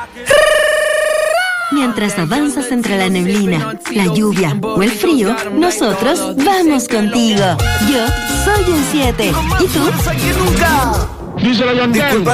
Mientras avanzas entre la neblina, la lluvia o el frío, nosotros vamos contigo. Yo soy un 7. ¿Y tú? Díselo, John.